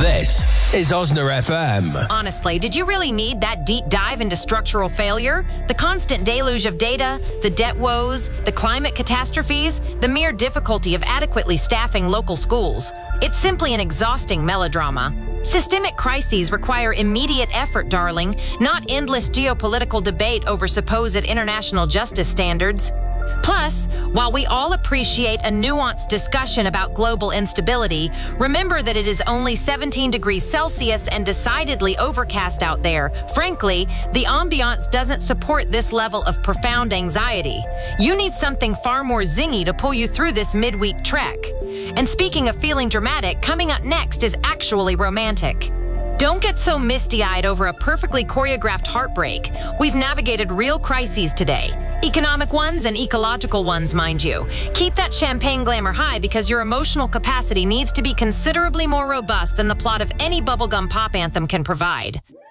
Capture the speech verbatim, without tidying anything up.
This is Osner F M. Honestly, did you really need that deep dive into structural failure? The constant deluge of data, the debt woes, the climate catastrophes, the mere difficulty of adequately staffing local schools. It's simply an exhausting melodrama. Systemic crises require immediate effort, darling, not endless geopolitical debate over supposed international justice standards. Plus, while we all appreciate a nuanced discussion about global instability, remember that it is only seventeen degrees Celsius and decidedly overcast out there. Frankly, the ambiance doesn't support this level of profound anxiety. You need something far more zingy to pull you through this midweek trek. And speaking of feeling dramatic, coming up next is actually romantic. Don't get so misty-eyed over a perfectly choreographed heartbreak. We've navigated real crises today. Economic ones and ecological ones, mind you. Keep that champagne glamour high because your emotional capacity needs to be considerably more robust than the plot of any bubblegum pop anthem can provide.